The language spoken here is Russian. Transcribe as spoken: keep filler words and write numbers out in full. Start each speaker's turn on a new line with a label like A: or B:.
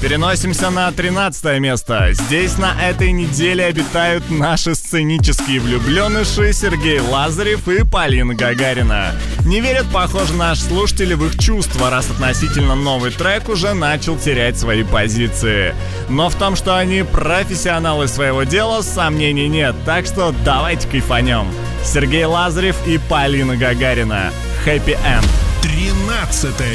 A: Переносимся на тринадцатое место. Здесь на этой неделе обитают наши сценические влюбленыши Сергей Лазарев и Полина Гагарина. Не верят, похоже, наши слушатели в их чувства, раз относительно новый трек уже начал терять свои позиции. Но в том, что они профессионалы своего дела, сомнений нет, так что давайте кайфанем. Сергей Лазарев и Полина Гагарина. Happy End.
B: тринадцатое